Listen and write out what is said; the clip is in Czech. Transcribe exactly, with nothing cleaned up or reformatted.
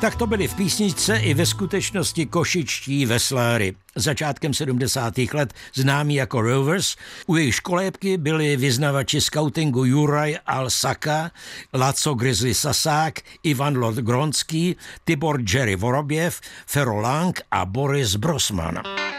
Tak to byli v písničce i ve skutečnosti košičtí vesláři. Začátkem sedmdesátých let známí jako Rovers, u jejich školébky byli vyznavači skautingu Juraj Al-Saka, Laco Grizzly Sasák, Ivan Lord Gronský, Tibor Jerry Vorobjev, Fero Lang a Boris Brosman.